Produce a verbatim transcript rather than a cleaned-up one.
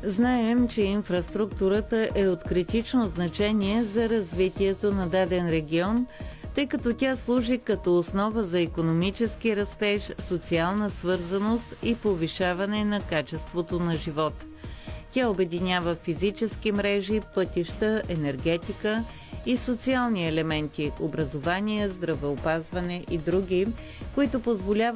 Знаем, че инфраструктурата е от критично значение за развитието на даден регион, тъй като тя служи като основа за икономически растеж, социална свързаност и повишаване на качеството на живот. Тя обединява физически мрежи, пътища, енергетика и социални елементи, образование, здравеопазване и други, които позволяват